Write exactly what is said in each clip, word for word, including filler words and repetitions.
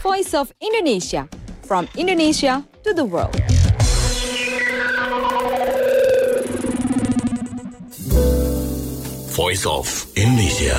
Voice of Indonesia, from Indonesia to the world. Voice of Indonesia.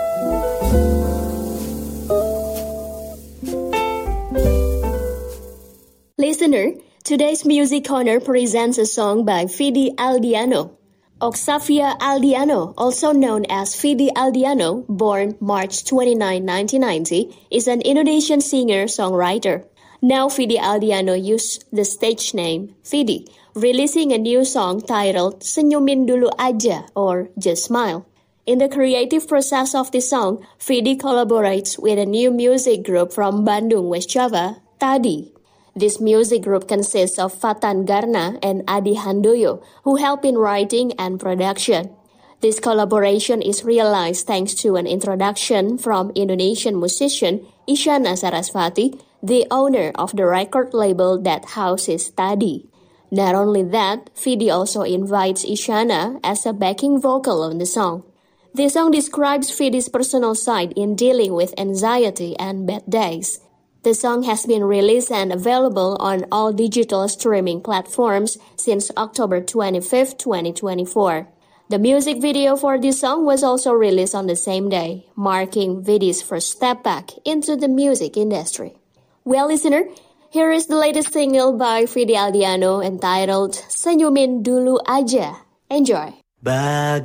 Listener, today's Music Corner presents a song by Vidi Aldiano. Oxavia Aldiano, also known as Vidi Aldiano, born March twenty-ninth, nineteen ninety, is an Indonesian singer-songwriter. Now Vidi Aldiano used the stage name Vidi, releasing a new song titled Senyumin Dulu Aja or Just Smile. In the creative process of this song, Vidi collaborates with a new music group from Bandung, West Java, Tadi. This music group consists of Fatan Garna and Adi Handoyo, who help in writing and production. This collaboration is realized thanks to an introduction from Indonesian musician Isyana Sarasvati, the owner of the record label that houses Tadi. Not only that, Vidi also invites Isyana as a backing vocal on the song. The song describes Vidi's personal side in dealing with anxiety and bad days. The song has been released and available on all digital streaming platforms since October twenty-fifth, twenty twenty-four. The music video for this song was also released on the same day, marking Vidi's first step back into the music industry. Well, listener, here is the latest single by Vidi Aldiano entitled Senyumin Dulu Aja. Enjoy! Bagaimana